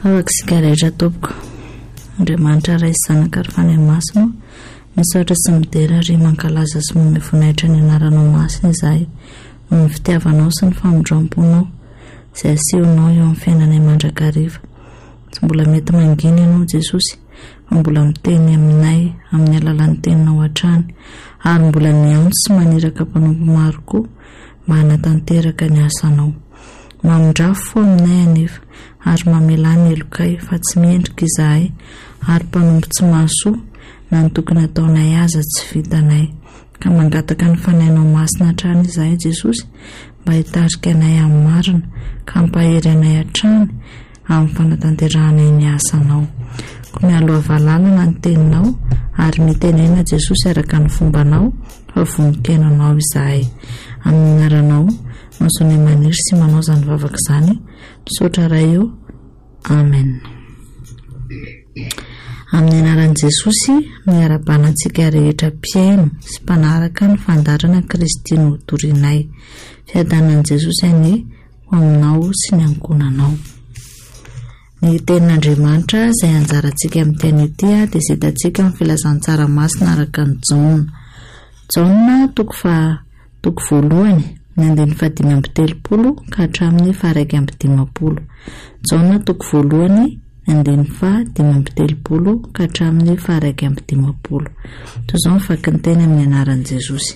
Afaka isika rehetra tompoko. Andriamanitra ray sy zanaka ary fanahy masina, misaotra sy midera ary mankalaza sy voninahitra ny anaranao masina izahay, noho ny fitiavanao sy ny famondram-ponao izay asehonao eo amin'ny fiainanay mandrakariva. Tsy mbola mety mangina ianao Jesosy, fa mbola miteny aminay amin'ny alalan'ny teninao hatrany, ary mbola miantso sy maniraka mpanompo maro koa mba hanatanteraka ny asanao. Mamondrafo fo aminay anefa, ary mamela ny elokay fa tsy miendrika izahay, ary mpanompo tsy mahasoa na ny tokony ataonay aza tsy vitanay. Ka mangataka ny fanahinao masina hatrany izahay Jesosy, mba hitarika anay amin'ny marina, ka hampahery anay hatrany amin'ny fanatanterahana ny asanao. Ko mialo havalalana ny teninao, ary mitenena Jesosy araka ny fombanao, fa voninkenanao izahay. Amin'ny anaranao masonay maniry sy manao izany vavaka izany, misaotra iray eo. Amen. Amin'ny anaran'i Jesosy, miara-banantsika rehetra mpiaino sy mpanaraka ny fandarana Kristy no torinay. Fiadanan'i Jesosy anie ho aminao sy ny ankonanao. Ny tenin'Andriamanitra izay anjarantsika amin'ny teny ity dia izay hitantsika amin'ny filazantsara masina araka ny Jaona toko voalohany ny 1:17 ka hatramin'ny 1:20. Jaona toko voalohany ny 1:17 ka hatramin'ny 1:20. Toy izao mivaky ny teny amin'ny anaran'i Jesosy.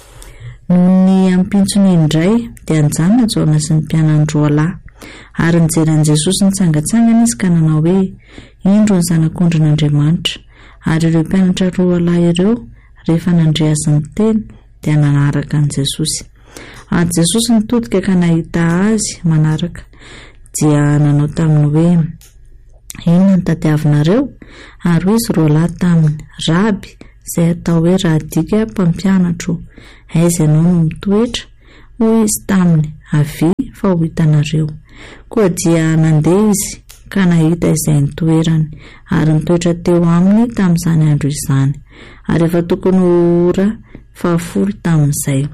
Noho ny ampintsony indray dia nijanona Jaona sy ny mpianany roa lahy, ary nijeran'i Jesosy nitsangatsangana izy ka nanao hoe, indro ny zanak'Ondrin'Andriamanitra. Ary ireo mpianatra roa lahy ireo rehefa nandre azy ny teny dia nanaraka an Jesosy. Ary Jesosy nitodika ka nahita azy manaraka dia nanao taminy hoe, inona ny tadiavinareo? Ary hoy izy roa lahy taminy, Raby, izay atao hoe Rahadika mpampianatro, aiza ianao no mitoetra? Hoy izy taminy, avy fa ho hitanareo. Koa dia nandeha izy ka nahita izay nitoerany, ary nitoetra teo aminy tamin'izany andro izany. Ary efa tokony ora 10 tamin'izay.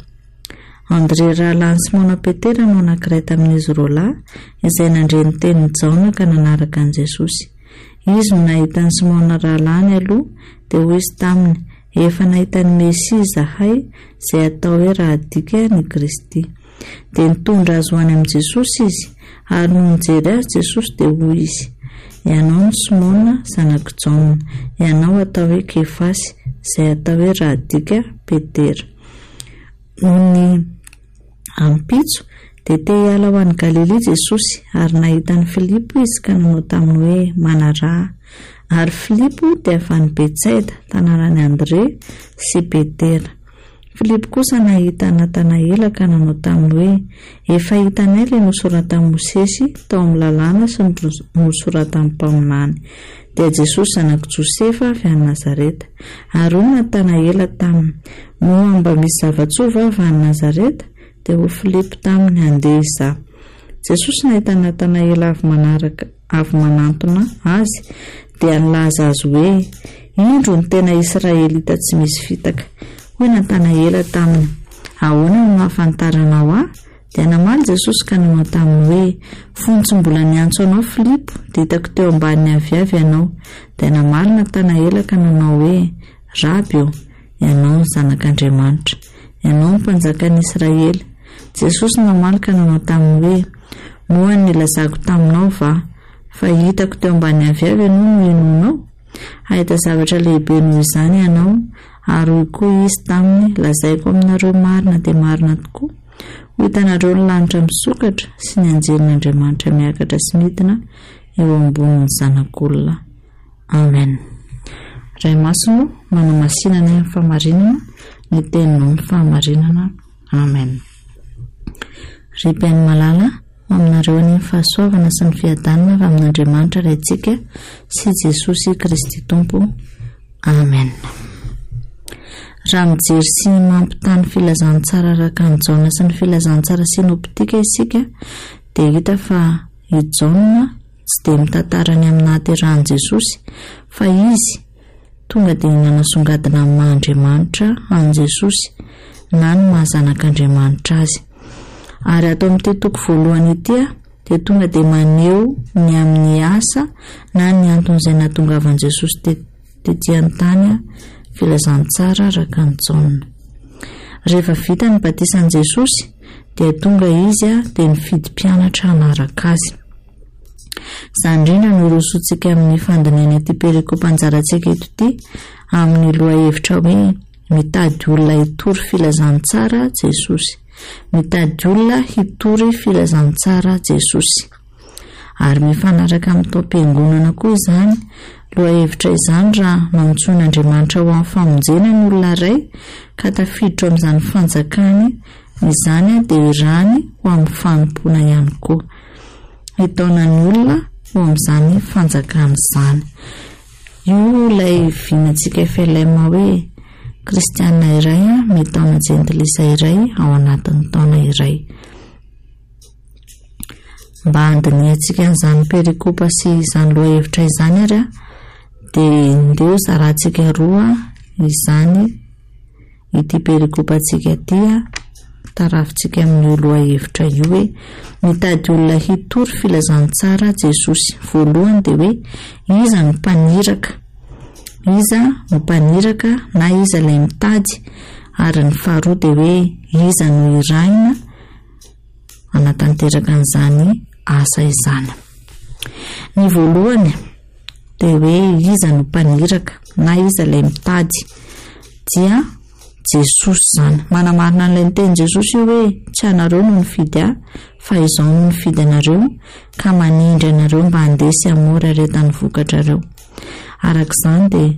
Andre rahalahy ny Simona Petera no anankiray tamin'izy roa lahy izay nandre ny tenin'ny Jaona ka nanaraka an Jesosy. Izy no nahita ny Simona rahalahy aloha dia hoy izy taminy, efa nahita ny Mesia izahay izay atao hoe Rahadika ny Kristy. Dia nitondra azy ho any amin'i Jesosy izy, ary no nijery azy Jesosy dia hoy izy, ianao no Simona zanak'i Jaona, ianao atao hoe Kefasy, izay atao hoe Rahadika Petera. Noho ny ampitso dia te hiala ho any Galilea Jesosy, ary nahita ny Filipo izy ka nanao taminy hoe manaraha. Ary Filipo dia avy any Betsaida, tanànan'i Andre sy Petera. Filipo kosa nahita Natanaela ka nanao taminy hoe, efa hitanay ilay nosoratan'i Mosesy tao amin'ny lalàna sy nosoratan'ny mpaminany, dia Jesosy zanak'i Josefa avy any Nazareta. Ary hoy Natanaela taminy, moa mba misy zava-tsova avy any Nazareta? Dia hoy Filipo taminy, andeha izaho. Jesosy nahita Natanaela avy manantona azy dia nilaza azy hoe, indro ny tena Israelita tsy misy fitaka. Hoy Natanaela taminy, ahoana no mahafantaranao aho? Dia namaly Jesosy ka nanao taminy hoe, fontsy mbola niantso anao Filipo, dia hitako teo ambaniny aviavy ianao. Dia namaly Natanaela ka nanao hoe, Raby, ianao ny zanak'Andriamanitra, ianao ny mpanjakan'i Israely. Jesosy namaly ka nanao taminy hoe, moa nilazako taminao va, fa hitako teo ambany aviavy ianao no henonao? Ahita zavatra lehibe noho izany ianao. Ary hoy koa izy taminy, lazaiko aminareo marina dia marina tokoa, ho hitanareo ny lanitra misokatra sy ny anjelin'Andriamanitra miakatra sy midina eo ambonin'ny zanak'olona. Amen. Ray masino manamasinana ny famarinana, ny teninao ny fahamarinana. Amen. Ripiany malala aminareo ny fahasoavana sy ny fiadanana avy amin'Andriamanitra raintsika sy Jesosy Kristy Tompo. Amen. Raha mijery sy mampitany filazantsara araka ny Jaona sy ny filazantsara sinoptika isika dia hita fa i Jaona tsy dia mitantarany amin'ny nahaterahan'i Jesosy, fa izy tonga dia nanasongadina amin'ny Mahandriamanitra an Jesosy na ny mahazanak'Andriamanitra azy. Ary ato amin'ity toko voalohany ity dia tonga dia maneho ny amin'ny asa na ny anton'izay nahatongavan'i Jesosy tetỳ an-tany filazantsara araka ny Jaona. Rehefa vita ny batisan'i Jesosy dia tonga izy dia nifidy mpianatra hanaraka azy. Izany indrindra no irosoantsika amin'ny fandiniana ity perikopy anjarantsika eto ity amin'ny lohahevitra hoe mitady olona hitory filazantsara Jesosy. Mitady olona hitory filazantsara Jesosy. Ary mifanaraka amin'ny taom-piangonana koa izany lohahevitra izany raha mamitsoin'Andriamanitra ho amin'ny famonjena ny olona iray ka tafiditra amin'izany fanjakany izany dia irany ho amin'ny fanompoana ihany koa. Hitaona ny olona ho amin'izany fanjakana izany. Io ilay vinantsika FLM hoe kristiana iray mitaona jentilisa iray ao anatin'ny taona iray. Mba handiniantsika an'izany perikopa sy izany lohahevitra izany ary dia ndeo zarantsika roa izany ity perikopantsika ity tarafintsika amin'ny lohahevitra io hoe mitady olona hitory filazantsara Jesosy. Voalohany dia hoe iza no mpaniraka, iza no mpaniraka na iza ilay mitady, ary ny faharoa dia hoe iza no iraina anatanteraka an'izany asa izany. Ny voalohany dia hoe iza no mpaniraka na iza ilay mitady dia Jesosy izany. Manamarina n'ilay niteny Jesosy io hoe tsy anareo no nifidy fa izaho no nifidy anareo ka manindry anareo mba handesy hamora aretany vokatrareo. Araka izany dia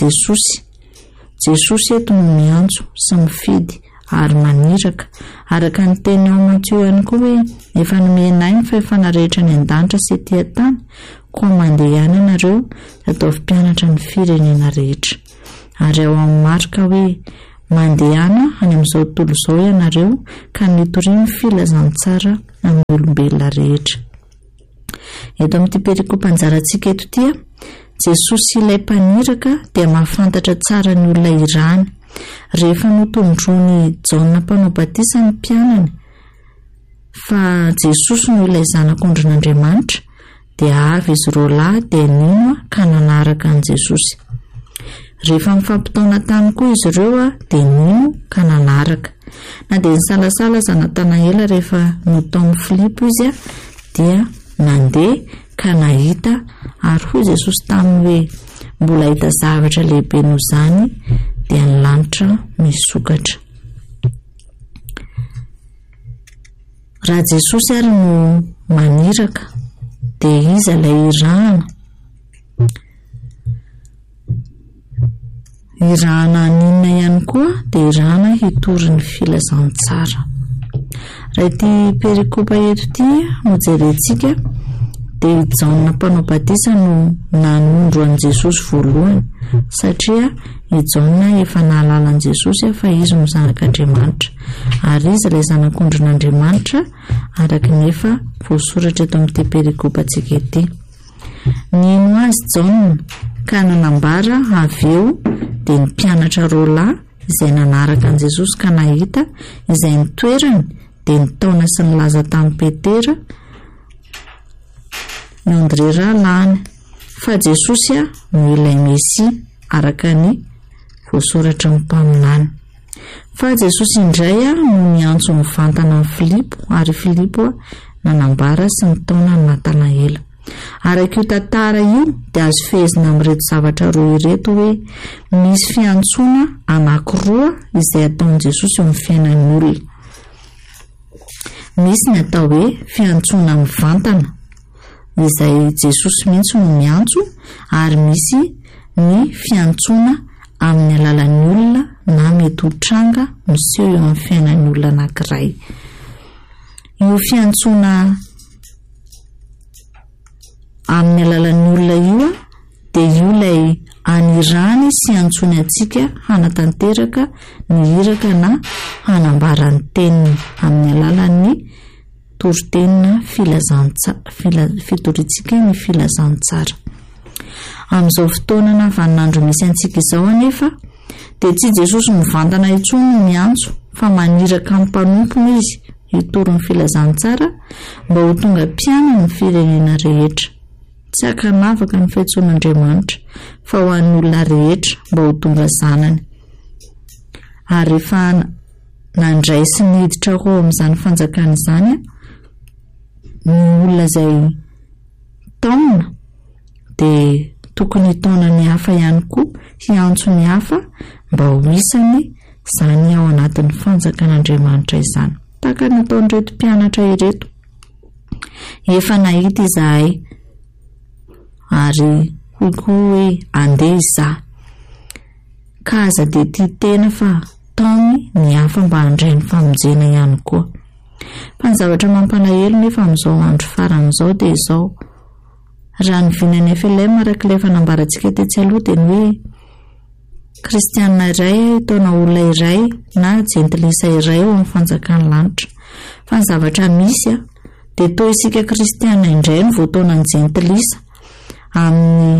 Jesosy eto no miantso sy mifidy ary maniraka araka ny teny ao Matteo ihany koa hoe efa nomenay ny fahefana rehetra ny an-danitra sy etỳ an-tany koa mandeha ihany ianareo ataovy mpianatra ny firenena rehetra. Ary ao amin'ny Marka hoe mandehana any amin'izao tontolo izao ianareo ka nitoriany filazantsara amin'ny olombelona rehetra. Eto amin'ity perikopa anjarantsika eto ity Jesosy ilay mpaniraka dia mahafantatra tsara ny olona irany. Rehefa notondroany Jaona mpanao batisa ny mpianany fa Jesosy no ilay zanak'Andriamanitra dia avy izy roa lahy dia nino ka nanaraka an Jesosy. Rehefa mifampitaona tany koa izy ireo dia nino ka nanaraka. Na dia nisalasala zanatanaela rehefa notao amin'ny Filipo izy dia nandeha ka nahita, ary hoy Jesosy taminy hoe mbola hita zavatra lehibe noho izany dia ny lanitra misokatra. Raha Jesosy ary no maniraka dia iza ilay irahana? Irahana aninona ihany koa dia irahana hitory ny filazantsara. Raha ity perikopa eto ity no jerentsika dia Jaona mpanao batisa no nanondro an Jesosy voalohany satria i Jaona efa nahalala an Jesosy fa izy no zanak'Andriamanitra ary izy ilay zanak'Andriamanitra araka ny efa voasoratra eto amin'ity perikopantsika ity. Nino azy Jaona ka nanambara avy eo dia ny mpianatra roa lahy izay nanaraka an Jesosy ka nahita izay ny toerany dia ny taona sy ny laza tamin'i Petera ny Andre rahalany fa Jesosy no ilay Mesia araka ny voasoratra ny mpaminany. Fa Jesosy indray no niantso mivantana amin'ny Filipo ary Filipo nanambara sy ny taona ny Natanaela. Araka io tantara io dia azo fehezina amin'ireto zavatra roa ireto hoe misy fiantsoana anankiroa izay ataon'i Jesosy eo amin'ny fiainan'ny olona. Misy ny atao hoe fiantsoana mivantana izay Jesosy mihitsy no miantso, ary misy ny fiantsoana amin'ny alalan'ny olona na mety ho tranga miseho eo amin'ny fiainan'ny olona anankiray. Io fiantsoana amin'ny alalan'ny olona io dia io ilay anirany sy antsony antsika hanatanteraka ny hiraka na hanambara ny teniny amin'ny alalan'ny toritenina fitoritsika ny filazantsara. Amin'izao fotoana vaninandro misy antsika izao anefa dia tsy Jesosy mivantana intsony no miantso fa maniraka amin'ny mpanompony izy hitoro ny filazantsara mba ho tonga mpiana ny firenena rehetra. Tsy hakanavaka ny fiantsoan'Andriamanitra fa ho an'ny olona rehetra mba ho tonga zanany. Ary rehefa nandray sy niditra ao amin'izany fanjakana izany ny olona izay taona dia tokony taona ny hafa ihany koa hiantso ny hafa mba ho isany izany ao anatin'ny fanjakan'Andriamanitra izany. Tahaka nataon'ireto mpianatra ireto. Efa nahita izahay ary hoy koa hoe andeha izaho. Ka aza dia tia tena fa taony ny hafa mba handray ny famonjena ihany koa. Fa ny zavatra mampalahelo nefa amin'izao andro farany izao dia izao. Raha ny vinany FLM araka ilay fanambarantsika tetsy aloha dia ny hoe kristianina iray taona olona iray na jentilisa iray ao amin'ny fanjakan'ny lanitra. Fa ny zavatra misy dia toa isika kristianina indray no voataona ny jentilisa amin'ny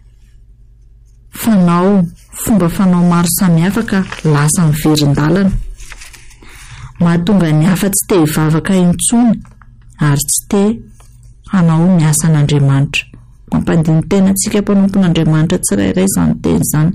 fomba fanao maro samihafa ka lasa miverin-dalana. Mahatonga ny hafa tsy te hivavaka intsony ary tsy te hanao ny asan'Andriamanitra. Mampandiny tena antsika mpanompon'Andriamanitra tsirairay izany teny izany.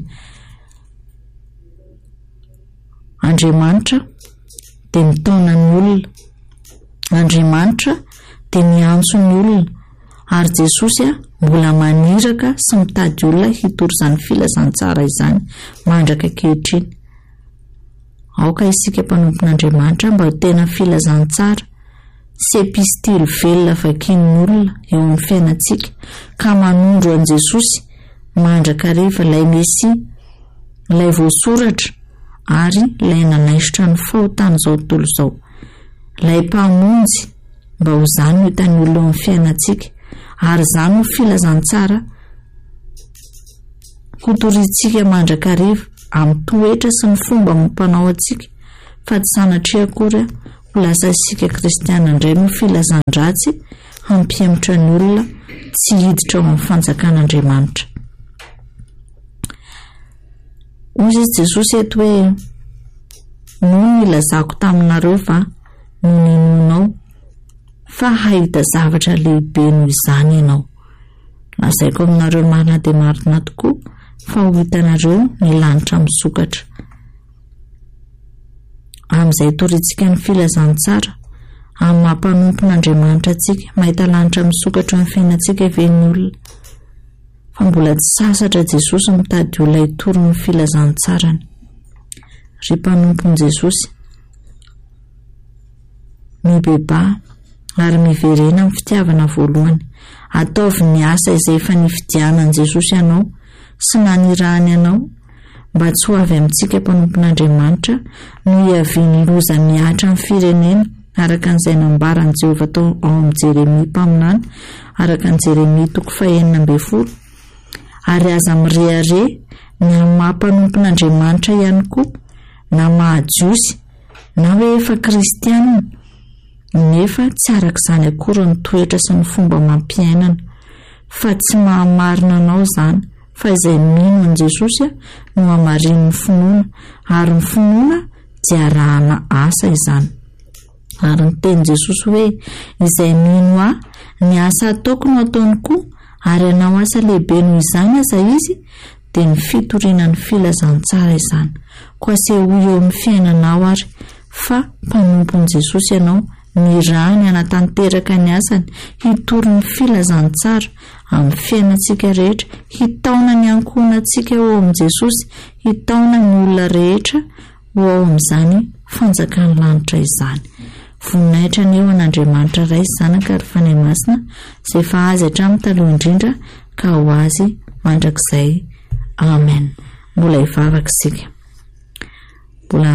Andriamanitra dia mitaona ny olona. Andriamanitra dia miantso ny olona. Ary Jesosy mbola maniraka sy mitady olona hitoro izany filazantsara izany mandraka ankehitriny. Aoka isika mpanompon'Andriamanitra mba ho tena filazantsara sy epistily velona vakian'olona eo amin'ny fiainantsika ka manondro an' Jesosy mandraka rehefa ilay Mesia, ilay voasoratra ary ilay nanaisotra ny fahotana izao tontolo izao, ilay mpamonjy mba ho izany ho hitan'ny olona eo amin'ny fiainantsika. Ary izany ho filazantsara ho torintsika mandrakariva amin'ny toetra sy ny fomba mampanao antsika, fa tsy sanatria akory ho lasa isika kristiana indray no filazan-dratsy hampihemotra ny olona tsy hiditra ao amin'ny fanjakan'Andriamanitra. Hoy Jesosy eto hoe noho nilazako taminareo va no ninonao fa hahita zavatra lehibe noho izany ianao. Lazaiko aminareo marina dia marina tokoa fa ho hitanareo ny lanitra misokatra. Amin'izay torintsika ny filazantsara amin'ny mampanompon'Andriamanitra antsika mahita lanitra misokatra amin'ny fiainantsika ven'ny olona. Fa mbola tsy sasatra Jesosy mitady olona hitoro ny filazantsarany. Ry mpanompon' Jesosy mibeba ary miverena amin'ny fitiavana voalohany. Ataovy ny asa izay efa nifidianan' Jesosy ianao sy nanirahany ianao mba tsy ho avy amintsika mpanompon'Andriamanitra no hiaviany loza miatra amin'ny firenena araka an'izay nambarany Jehovah tao ao amin'ny Jeremia mpaminany araka ny Jeremia 9:40. Ary aza mirehare ny amin'ny maha-mpanompon'Andriamanitra ihany koa na mahajiosy na hoe efa kristianina nefa tsy arak'izany akory ny toetra sy ny fomba mampiainana, fa tsy mahamarina anao izany fa izay mino an' Jesosy no hamarin'ny finoana, ary ny finoana dia arahana asa izany. Ary niteny Jesosy hoe izay mino ny asa ataoko no ataony koa, ary anao asa lehibe noho izany aza izy dia ny fitoriana ny filazantsara izany. Koa sehoy eo amin'ny fiainanao ary fa mpanompon'i Jesosy ianao, ny rahany anatanteraka ny asany hitoro ny filazantsara amin'ny fiainantsika rehetra, hitaona ny ankohonantsika eo amin'i Jesosy, hitaona ny olona rehetra ho ao amin'izany fanjakan'ny lanitra izany. Voninahitra ny eo an'Andriamanitra ray zanaka ary fanahy masina izay efa azy hatramin'ny taloha indrindra ka ho azy mandrakizay. Amen. Mbola hivavaka isika. Mbola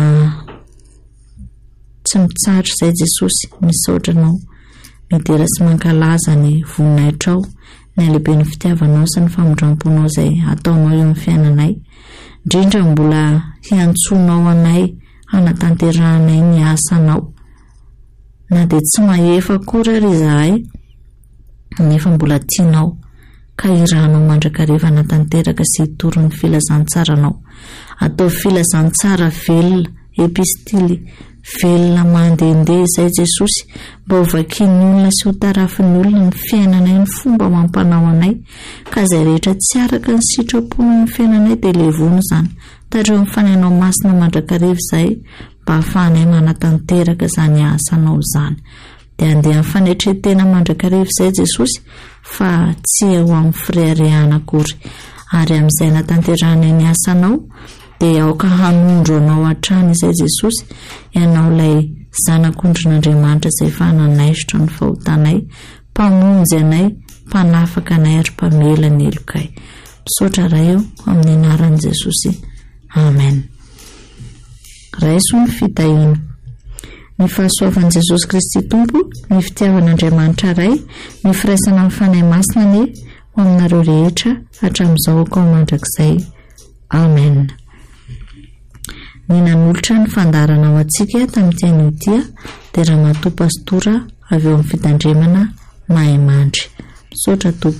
tsy mitsahatra izay Jesosy, misaotra anao midera sy mankalaza ny voninahitra ao, ny alehiben'ny fitiavanao sy ny famondram-ponao izay ataonao eo amin'ny fiainanay. Indrindra mbola hiantsonao anay, hanatanterahanay ny asanao. Na dia tsy mahefa akory ary izahay nefa mbola tianao ka irahanao mandrakariva hanatanteraka sy hitoro ny filazantsaranao. Atao filazantsara velona, epistily velona mandehandeha izay Jesosy mba hovakian'ny olona sy ho tarafin'ny olona ny fiainanay ny fomba mampanao anay ka izay rehetra tsy araka ny sitrapony ny fiainanay dia levono izany tareo ny fanainao masina mandrakariva izay mba hahafahanay manatanteraka izany asanao izany dia andeha amin'ny fanaitretena mandrakariva izay Jesosy fa tsy ho amin'ny firehariana akory ary amin'izay natanteranay ny asanao dia aoka hanondro anao hatrany izay Jesosy ianao ilay zanak'ondrin'Andriamanitra izay efa nanaisitra ny fahotanay mpamonjy anay mpanafaka anay ary mpamela ny elokay misaotra raha eo amin'ny anaran'i Jesosy amen. Raiso ny fitahiana. Ny fahasoavan'i Jesosy Kristy Tompo, ny fitiavan'Andriamanitra Ray, ny firaisana amin'ny fanahy masina ny ho aminareo rehetra hatramin'izao ka ho mandrakizay. Amen. Ny nanolotra ny fandarana ho antsika tamin'ity anio dia Ramatoa Pastora avy eo amin'ny fitandremana Mahay Mandry. Misaotra Tompo.